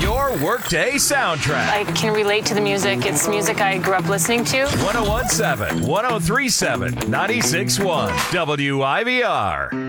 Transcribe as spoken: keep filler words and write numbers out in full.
Your workday soundtrack. I can relate to the music. It's music I grew up listening to. one oh one point seven, one oh three point seven, ninety-six point one W I V R.